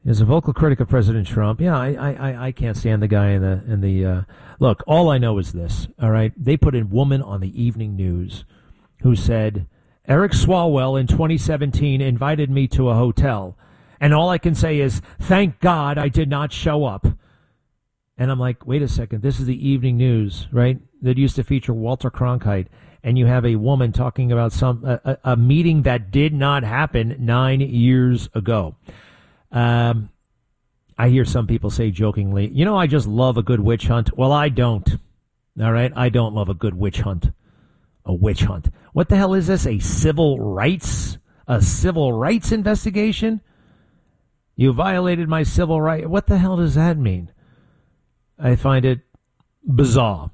As a vocal critic of President Trump, yeah, I can't stand the guy look, all I know is this, all right? They put a woman on the evening news who said, Eric Swalwell in 2017 invited me to a hotel, and all I can say is, thank God I did not show up. And I'm like, wait a second, this is the evening news, right? That used to feature Walter Cronkite, and you have a woman talking about a meeting that did not happen 9 years ago. I hear some people say jokingly, I just love a good witch hunt. Well, I don't. All right. I don't love a good witch hunt. A witch hunt. What the hell is this? A civil rights investigation? You violated my civil right. What the hell does that mean? I find it bizarre.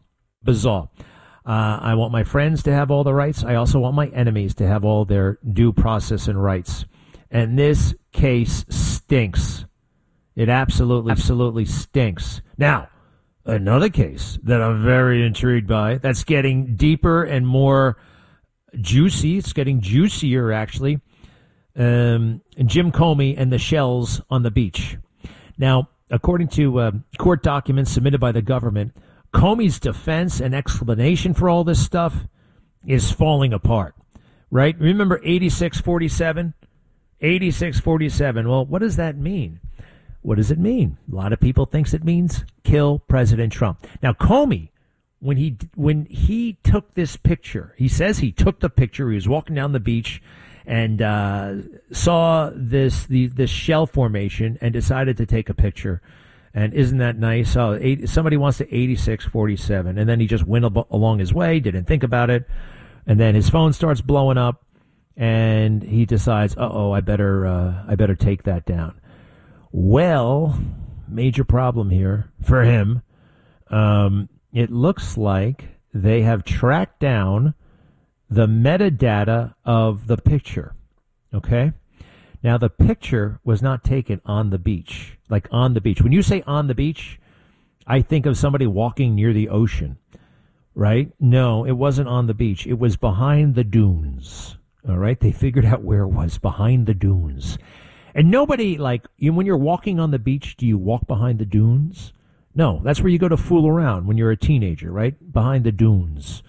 I want my friends to have all the rights. I also want my enemies to have all their due process and rights. And this case stinks. It absolutely stinks. Now, another case that I'm very intrigued by, that's getting deeper and more juicy. It's getting juicier, actually. Jim Comey and the shells on the beach. Now, according to court documents submitted by the government, Comey's defense and explanation for all this stuff is falling apart, right? Remember 8647? 8647. Well, what does that mean? What does it mean? A lot of people thinks it means kill President Trump. Now, Comey, when he took this picture, he says he took the picture. He was walking down the beach and saw this shell formation and decided to take a picture. And isn't that nice? Somebody wants to 8647, and then he just went along his way, didn't think about it, and then his phone starts blowing up. And he decides, I better take that down. Well, major problem here for him. It looks like they have tracked down the metadata of the picture. Okay? Now, the picture was not taken on the beach, like on the beach. When you say on the beach, I think of somebody walking near the ocean, right? No, it wasn't on the beach. It was behind the dunes. All right, they figured out where it was, behind the dunes. And nobody, when you're walking on the beach, do you walk behind the dunes? No, that's where you go to fool around when you're a teenager, right? Behind the dunes.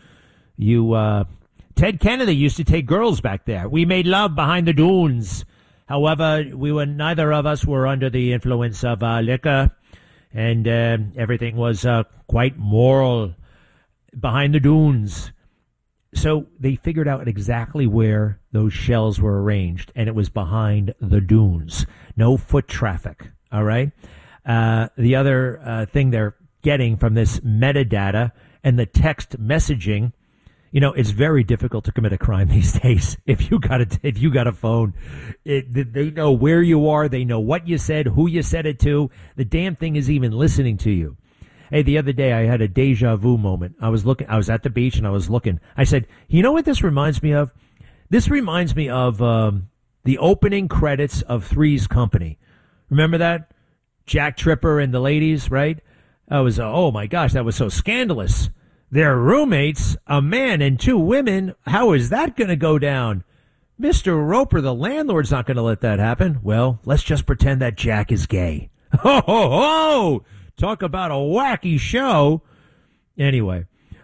Ted Kennedy used to take girls back there. We made love behind the dunes. However, neither of us were under the influence of liquor, and everything was quite moral behind the dunes. So they figured out exactly where those shells were arranged, and it was behind the dunes. No foot traffic, all right? The other thing they're getting from this metadata and the text messaging, it's very difficult to commit a crime these days. If you got a phone, they know where you are. They know what you said, who you said it to. The damn thing is even listening to you. Hey, the other day I had a deja vu moment. I was at the beach and I was looking. I said, you know what this reminds me of? This reminds me of the opening credits of Three's Company. Remember that? Jack Tripper and the ladies, right? Oh my gosh, that was so scandalous. They're roommates, a man and two women. How is that going to go down? Mr. Roper, the landlord's not going to let that happen. Well, let's just pretend that Jack is gay. Ho, ho, ho! Talk about a wacky show. Anyway,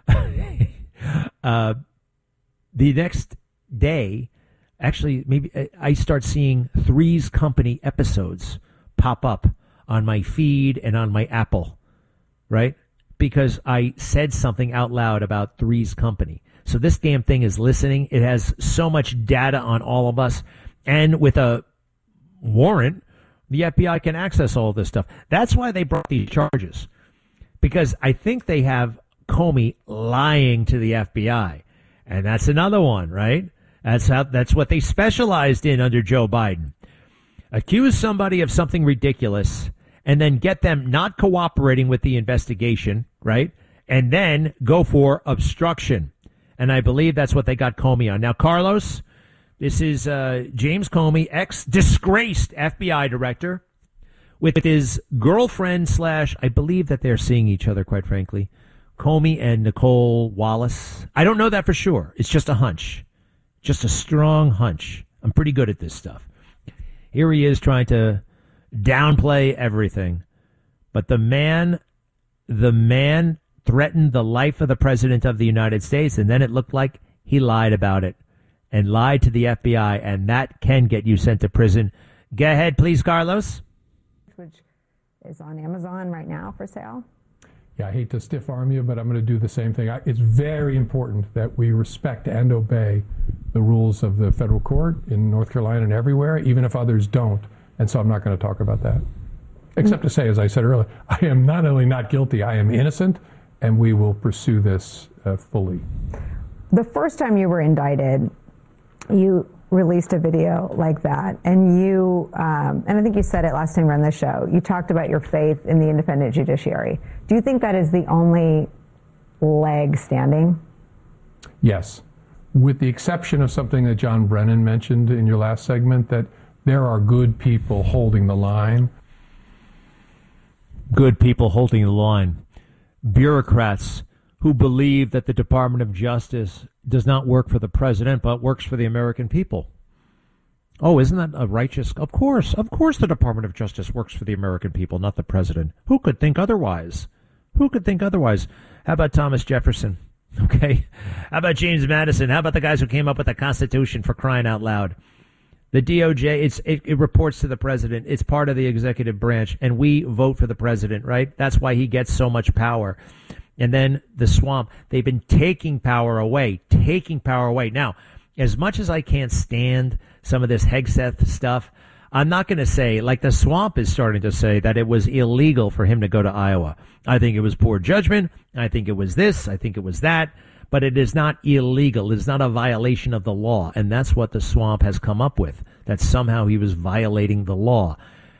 the next day, actually, maybe I start seeing Three's Company episodes pop up on my feed and on my Apple, right? Because I said something out loud about Three's Company. So this damn thing is listening. It has so much data on all of us. And with a warrant, the FBI can access all of this stuff. That's why they brought these charges. Because I think they have Comey lying to the FBI. And that's another one, right? That's what they specialized in under Joe Biden. Accuse somebody of something ridiculous and then get them not cooperating with the investigation, right? And then go for obstruction. And I believe that's what they got Comey on. Now, Carlos, this is James Comey, ex-disgraced FBI director, with his girlfriend / I believe that they're seeing each other, quite frankly, Comey and Nicole Wallace. I don't know that for sure. It's just a hunch. Just a strong hunch. I'm pretty good at this stuff. Here he is trying to downplay everything. But the man threatened the life of the president of the United States, and then it looked like he lied about it and lied to the FBI, and that can get you sent to prison. Go ahead, please, Carlos. Which is on Amazon right now for sale. Yeah, I hate to stiff arm you, but I'm going to do the same thing. It's very important that we respect and obey the rules of the federal court in North Carolina and everywhere, even if others don't. And so I'm not going to talk about that. Except to say, as I said earlier, I am not only not guilty, I am innocent, and we will pursue this fully. The first time you were indicted, you released a video like that, and and I think you said it last time you were on the show, you talked about your faith in the independent judiciary. Do you think that is the only leg standing? Yes, with the exception of something that John Brennan mentioned in your last segment, that there are good people holding the line. Good people holding the line. Bureaucrats who believe that the Department of Justice does not work for the president, but works for the American people. Oh, isn't that a righteous? Of course the Department of Justice works for the American people, not the president. Who could think otherwise? Who could think otherwise? How about Thomas Jefferson? Okay. How about James Madison? How about the guys who came up with the Constitution, for crying out loud? The DOJ, it reports to the president. It's part of the executive branch, and we vote for the president, right? That's why he gets so much power. And then the swamp, they've been taking power away. Now, as much as I can't stand some of this Hegseth stuff, I'm not going to say, like the swamp is starting to say, that it was illegal for him to go to Iowa. I think it was poor judgment. I think it was this. I think it was that. But it is not illegal. It is not a violation of the law. And that's what the swamp has come up with, that somehow he was violating the law.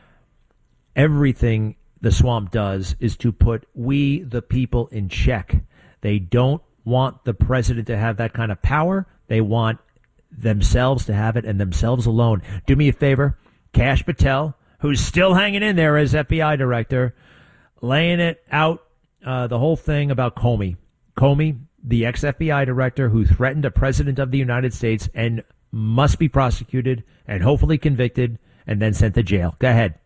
Everything the swamp does is to put we, the people, in check. They don't want the president to have that kind of power. They want themselves to have it, and themselves alone. Do me a favor. Kash Patel, who's still hanging in there as FBI director, laying it out, the whole thing about Comey. Comey, the ex-FBI director who threatened a president of the United States and must be prosecuted and hopefully convicted and then sent to jail. Go ahead.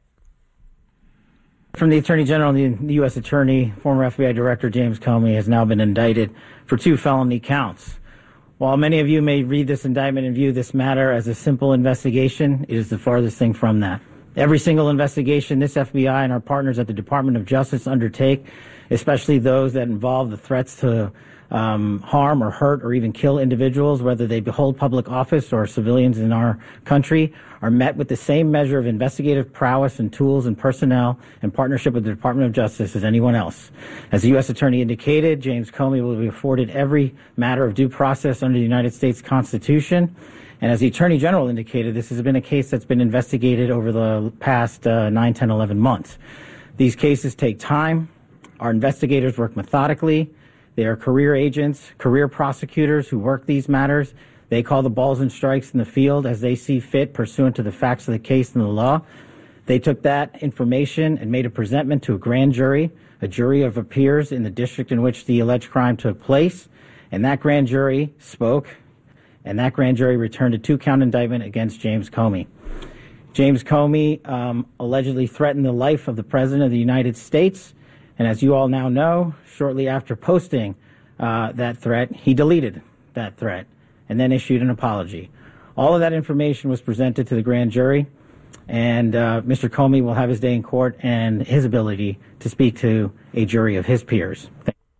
From the Attorney General, the U.S. Attorney, former FBI Director James Comey has now been indicted for 2 felony counts. While many of you may read this indictment and view this matter as a simple investigation, it is the farthest thing from that. Every single investigation this FBI and our partners at the Department of Justice undertake, especially those that involve the threats to harm or hurt or even kill individuals, whether they hold public office or civilians in our country, are met with the same measure of investigative prowess and tools and personnel in partnership with the Department of Justice as anyone else. As the U.S. Attorney indicated, James Comey will be afforded every matter of due process under the United States Constitution. And as the Attorney General indicated, this has been a case that's been investigated over the past 9, 10, 11 months. These cases take time. Our investigators work methodically. They are career agents, career prosecutors who work these matters. They call the balls and strikes in the field as they see fit, pursuant to the facts of the case and the law. They took that information and made a presentment to a grand jury, a jury of peers in the district in which the alleged crime took place. And that grand jury spoke, and that grand jury returned a 2-count indictment against James Comey. James Comey allegedly threatened the life of the President of the United States. And as you all now know, shortly after posting that threat, he deleted that threat and then issued an apology. All of that information was presented to the grand jury, and Mr. Comey will have his day in court and his ability to speak to a jury of his peers.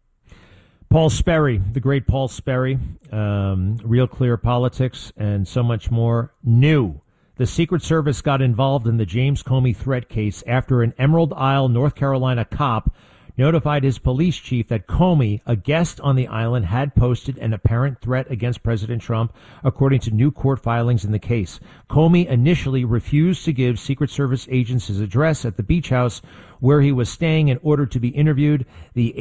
Paul Sperry, the great Paul Sperry, Real Clear Politics, and so much more, knew the Secret Service got involved in the James Comey threat case after an Emerald Isle, North Carolina cop notified his police chief that Comey, a guest on the island, had posted an apparent threat against President Trump, according to new court filings in the case. Comey initially refused to give Secret Service agents his address at the beach house where he was staying in order to be interviewed. The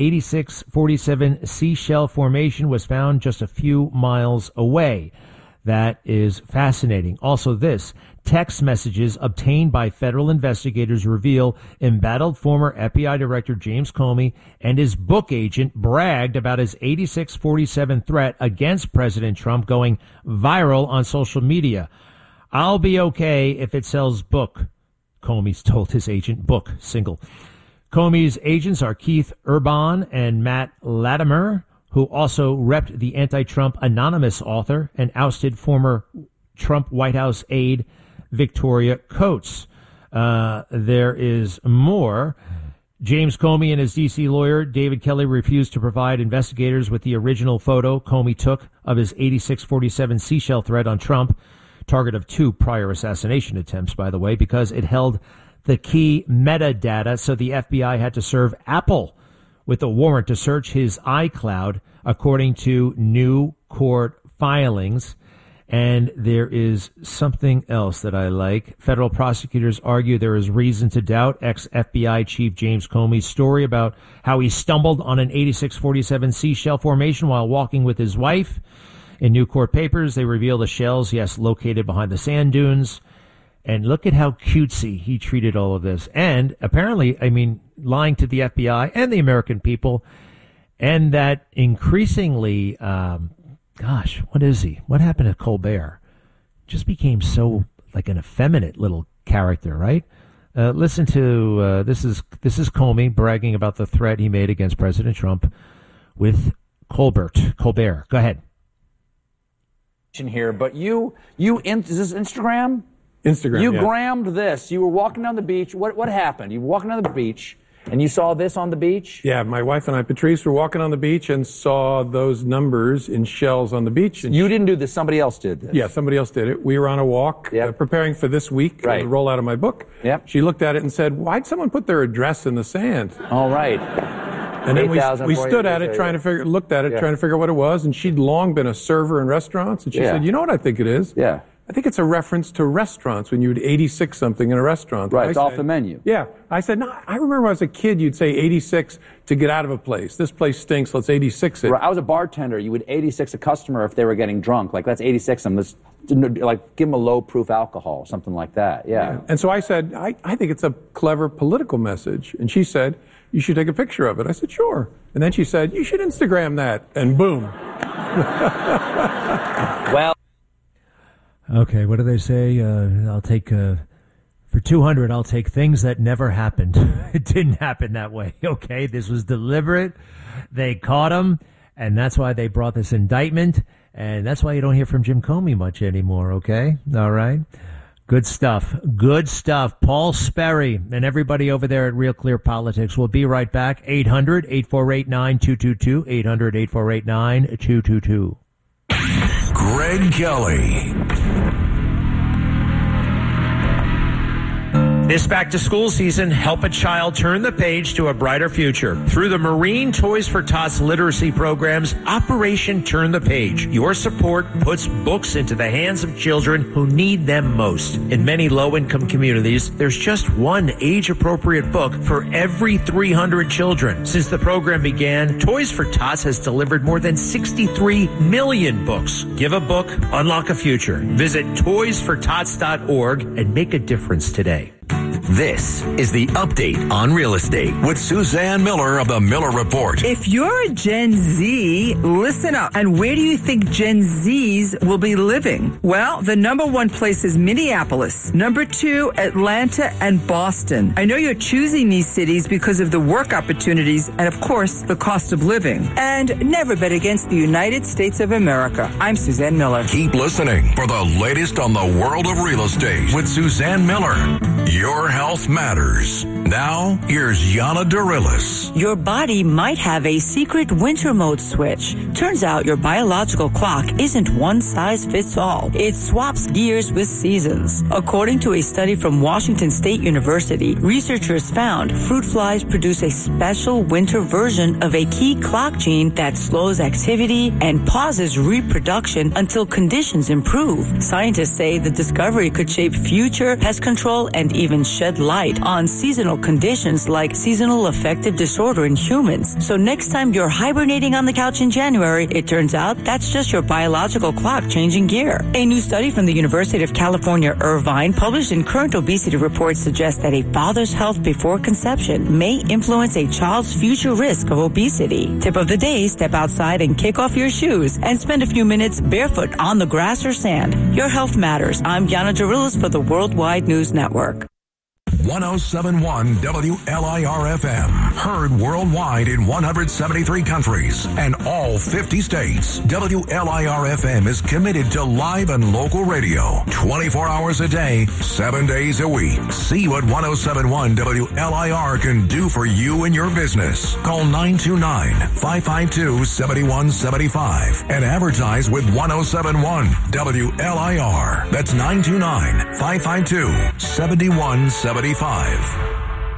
8647 Seashell Formation was found just a few miles away. That is fascinating. Also this, text messages obtained by federal investigators reveal embattled former FBI Director James Comey and his book agent bragged about his 8647 threat against President Trump going viral on social media. I'll be okay if it sells book, Comey told his agent. Book, single. Comey's agents are Keith Urban and Matt Latimer, who also repped the anti-Trump anonymous author and ousted former Trump White House aide Victoria Coates. There is more. James Comey and his D.C. lawyer, David Kelly, refused to provide investigators with the original photo Comey took of his 8647 seashell threat on Trump, target of 2 prior assassination attempts, by the way, because it held the key metadata, so the FBI had to serve Apple with a warrant to search his iCloud, according to new court filings. And there is something else that I like. Federal prosecutors argue there is reason to doubt ex-FBI Chief James Comey's story about how he stumbled on an 8647 seashell formation while walking with his wife. In new court papers, they reveal the shells, yes, located behind the sand dunes. And look at how cutesy he treated all of this. And apparently, lying to the FBI and the American people. And that increasingly... gosh, what is he? What happened to Colbert? Just became so like an effeminate little character, right? Listen to this is Comey bragging about the threat he made against President Trump with Colbert. Go ahead. Here, but is this Instagram? Instagram. You grammed this. You were walking down the beach. What happened? You were walking down the beach. And you saw this on the beach? Yeah, my wife and I, Patrice, were walking on the beach and saw those numbers in shells on the beach. And you didn't do this. Somebody else did this. Yeah, somebody else did it. We were on a walk preparing for this week, the rollout of my book. Yep. She looked at it and said, why'd someone put their address in the sand? All right. And then we stood at it, trying to figure out what it was. And she'd long been a server in restaurants. And she said, you know what I think it is? Yeah. I think it's a reference to restaurants when you would 86 something in a restaurant. Right, it's off the menu. Yeah. I said, no, I remember when I was a kid, you'd say 86 to get out of a place. This place stinks, let's 86 it. Right, I was a bartender. You would 86 a customer if they were getting drunk. Like, let's 86 them. Let's, like, give them a low-proof alcohol, something like that. Yeah. And so I said, I think it's a clever political message. And she said, you should take a picture of it. I said, sure. And then she said, you should Instagram that. And boom. Well. Okay, what do they say? I'll take, for 200, I'll take things that never happened. It didn't happen that way, okay? This was deliberate. They caught him, and that's why they brought this indictment, and that's why you don't hear from Jim Comey much anymore, okay? All right? Good stuff. Good stuff. Paul Sperry and everybody over there at Real Clear Politics. We'll be right back. 800-848-9222. 800-848-9222. Greg Kelly. This back-to-school season, help a child turn the page to a brighter future. Through the Marine Toys for Tots literacy programs, Operation Turn the Page. Your support puts books into the hands of children who need them most. In many low-income communities, there's just one age-appropriate book for every 300 children. Since the program began, Toys for Tots has delivered more than 63 million books. Give a book, unlock a future. Visit toysfortots.org and make a difference today. This is the Update on Real Estate with Suzanne Miller of the Miller Report. If you're a Gen Z, listen up. And where do you think Gen Zs will be living? Well, the number one place is Minneapolis. Number two, Atlanta and Boston. I know you're choosing these cities because of the work opportunities and, of course, the cost of living. And never bet against the United States of America. I'm Suzanne Miller. Keep listening for the latest on the world of real estate with Suzanne Miller. Your health matters. Now, here's Yana Darilis. Your body might have a secret winter mode switch. Turns out your biological clock isn't one size fits all. It swaps gears with seasons. According to a study from Washington State University, researchers found fruit flies produce a special winter version of a key clock gene that slows activity and pauses reproduction until conditions improve. Scientists say the discovery could shape future pest control and even shed light on seasonal conditions like seasonal affective disorder in humans. So next time you're hibernating on the couch in January, it turns out that's just your biological clock changing gear. A new study from the University of California, Irvine, published in Current Obesity Report, suggests that a father's health before conception may influence a child's future risk of obesity. Tip of the day, step outside and kick off your shoes and spend a few minutes barefoot on the grass or sand. Your health matters. I'm Yana Darilis for the Worldwide News Network. 1071 WLIR-FM. Heard worldwide in 173 countries and all 50 states. WLIR-FM is committed to live and local radio 24 hours a day, 7 days a week. See what 1071 WLIR can do for you and your business. Call 929-552-7175 and advertise with 1071 WLIR. That's 929-552-7175.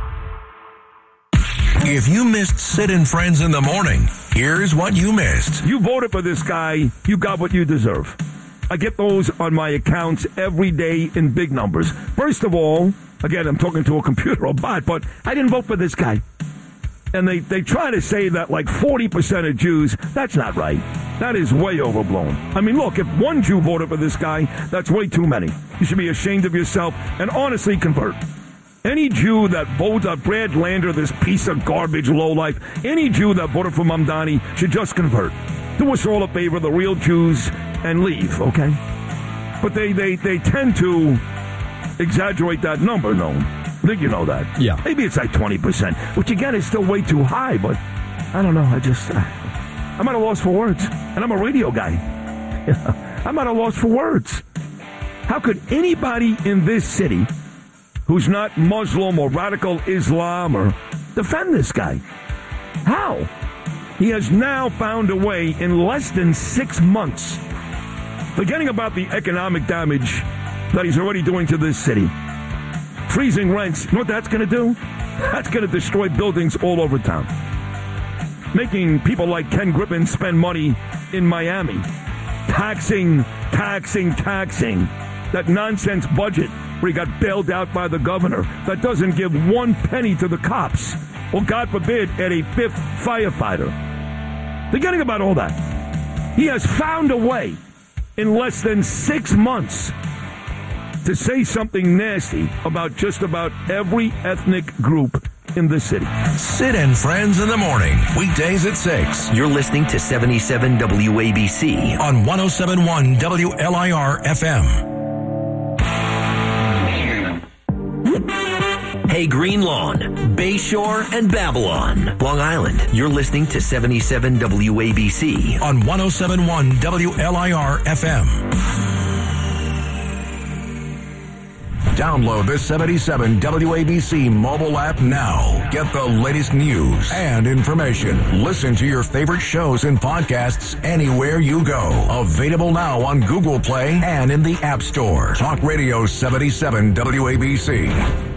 If you missed Sid and Friends in the morning, here's what you missed. You voted for this guy, you got what you deserve. I get those on my accounts every day in big numbers. First of all, again, I'm talking to a computer or bot, but I didn't vote for this guy. And they try to say that like 40% of Jews, that's not right. That is way overblown. I mean, look, if one Jew voted for this guy, that's way too many. You should be ashamed of yourself and honestly convert. Any Jew that voted Brad Lander, this piece of garbage lowlife, any Jew that voted for Mamdani should just convert. Do us all a favor, the real Jews, and leave, okay? But they tend to exaggerate that number, no? I think you know that. Yeah. Maybe it's like 20%, which again is still way too high, but I don't know. I'm at a loss for words. And I'm a radio guy. I'm at a loss for words. How could anybody in this city who's not Muslim or radical Islam or defend this guy? How? He has now found a way in less than 6 months, forgetting about the economic damage that he's already doing to this city. Freezing rents, you know what that's going to do? That's going to destroy buildings all over town. Making people like Ken Griffin spend money in Miami. Taxing. That nonsense budget where he got bailed out by the governor that doesn't give one penny to the cops. Or, God forbid, add a fifth firefighter. Forgetting about all that. He has found a way in less than 6 months to say something nasty about just about every ethnic group in the city. Sid and Friends in the morning, weekdays at 6. You're listening to 77 WABC on 1071 WLIR-FM. Hey, Green Lawn, Bayshore, and Babylon, Long Island. You're listening to 77 WABC on 1071 WLIR-FM. Download the 77 WABC mobile app now. Get the latest news and information. Listen to your favorite shows and podcasts anywhere you go. Available now on Google Play and in the App Store. Talk Radio 77 WABC.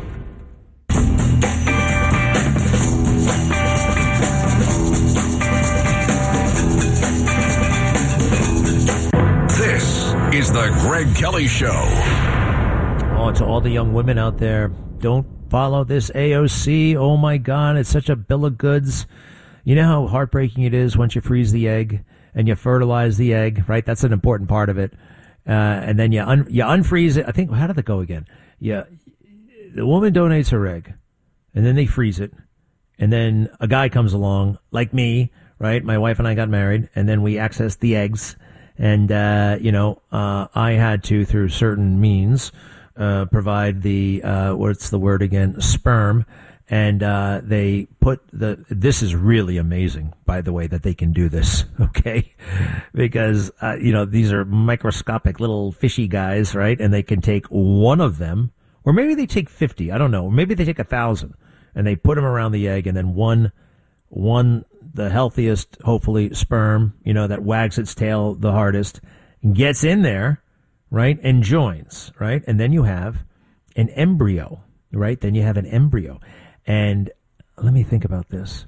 This is the Greg Kelly Show. Oh, to all the young women out there, don't follow this AOC. Oh, my God, it's such a bill of goods. You know how heartbreaking it is once you freeze the egg and you fertilize the egg, right? That's an important part of it. And then you unfreeze it. I think, how did that go again? The woman donates her egg, and then they freeze it. And then a guy comes along, like me, right? My wife and I got married, and then we accessed the eggs. And, I had to, through certain means, provide the, what's the word again? Sperm. And, they put this is really amazing, by the way, that they can do this. Okay. Because, these are microscopic little fishy guys, right? And they can take one of them, or maybe they take 50. I don't know. Or maybe they take 1,000 and they put them around the egg, and then one, the healthiest, hopefully, sperm, that wags its tail the hardest, gets in there, right, and joins, right? And then you have an embryo, right? Then you have an embryo. And let me think about this.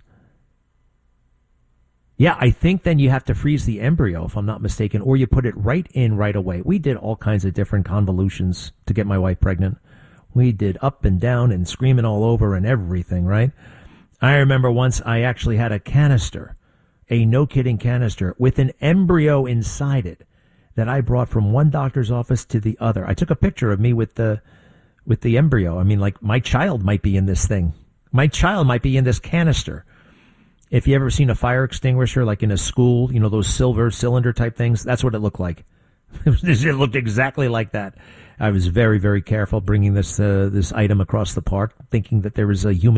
Yeah, I think then you have to freeze the embryo, if I'm not mistaken, or you put it right in right away. We did all kinds of different convolutions to get my wife pregnant. We did up and down and screaming all over and everything, right? I remember once I actually had a canister, a no-kidding canister, with an embryo inside it that I brought from one doctor's office to the other. I took a picture of me with the embryo. I mean, like, my child might be in this thing. My child might be in this canister. If you ever seen a fire extinguisher, like in a school, those silver cylinder type things, that's what it looked like. It looked exactly like that. I was very, very careful bringing this item across the park, thinking that there was a human